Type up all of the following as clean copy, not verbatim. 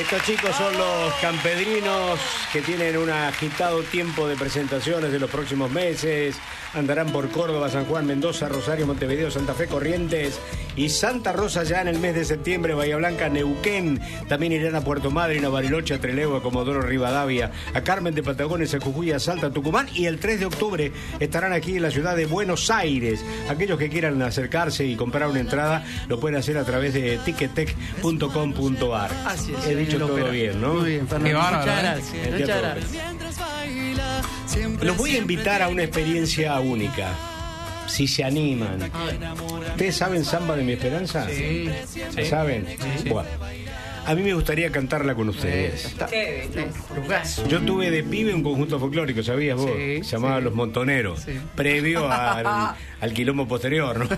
Estos chicos son los campedrinos que tienen un agitado tiempo de presentaciones de los próximos meses. Andarán por Córdoba, San Juan, Mendoza, Rosario, Montevideo, Santa Fe, Corrientes y Santa Rosa ya en el mes de septiembre, Bahía Blanca, Neuquén. También irán a Puerto Madryn, a Bariloche, a Trelew, a Comodoro Rivadavia, a Carmen de Patagones, a Jujuy, a Salta, a Tucumán. Y el 3 de octubre estarán aquí en la ciudad de Buenos Aires. Aquellos que quieran acercarse y comprar una entrada lo pueden hacer a través de ticketek.com.ar. Así es. He dicho todo bien, ¿no? Muy bien, Fernando. Muchas gracias. Muchas gracias. Los voy a invitar a una experiencia única, si se animan. ¿Ustedes saben Samba de mi Esperanza? Sí. ¿La saben? Sí. Bueno, a mí me gustaría cantarla con ustedes. Lugazo. Yo tuve de pibe un conjunto folclórico, ¿sabías vos? Sí, Se llamaba sí. Los Montoneros, Sí. previo al quilombo posterior, ¿no?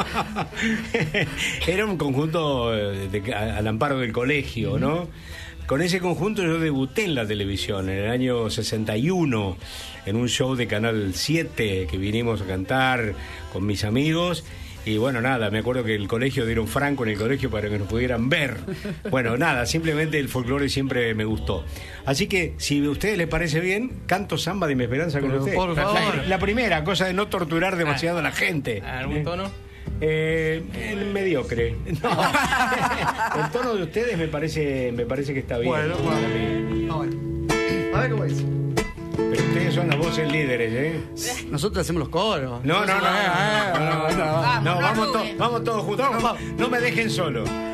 Era un conjunto al amparo del colegio, ¿no? Con ese conjunto yo debuté en la televisión en el año 61, en un show de Canal 7 que vinimos a cantar con mis amigos. Y bueno, nada, me acuerdo que el colegio dieron franco en el colegio para que nos pudieran ver. Bueno, nada, simplemente el folclore siempre me gustó. Así que, si a ustedes les parece bien, canto Samba de mi Esperanza con Pero, ustedes. por favor. La primera, cosa de no torturar demasiado a la gente. ¿Algún tono? Mediocre. No. El tono de ustedes me parece que está bien. Bueno. A ver cómo es. Pero ustedes son las voces líderes, ¿eh? Nosotros hacemos los coros. No, vamos todos juntos. No me dejen solo.